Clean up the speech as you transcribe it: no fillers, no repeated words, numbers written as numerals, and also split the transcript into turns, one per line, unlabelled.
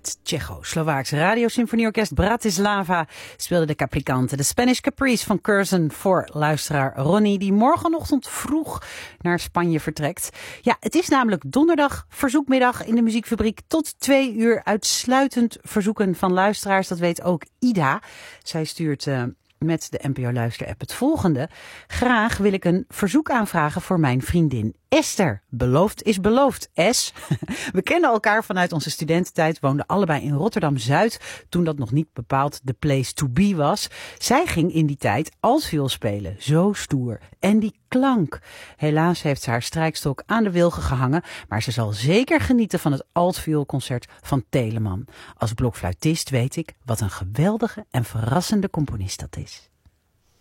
Het Tsjechoslowaakse radiosymfonieorkest Bratislava speelde de Capricante, de Spanish Caprice van Curzon voor luisteraar Ronnie, die morgenochtend vroeg naar Spanje vertrekt. Ja, het is namelijk donderdag verzoekmiddag in de muziekfabriek tot 2 uur uitsluitend verzoeken van luisteraars. Dat weet ook Ida. Zij stuurt met de NPO Luister-app het volgende. Graag wil ik een verzoek aanvragen voor mijn vriendin Esther. Beloofd is beloofd. S. We kennen elkaar vanuit onze studententijd, woonden allebei in Rotterdam-Zuid, toen dat nog niet bepaald de place to be was. Zij ging in die tijd altviool spelen. Zo stoer. En die klank. Helaas heeft ze haar strijkstok aan de wilgen gehangen, maar ze zal zeker genieten van het altvioolconcert van Telemann. Als blokfluitist weet ik wat een geweldige en verrassende componist dat is.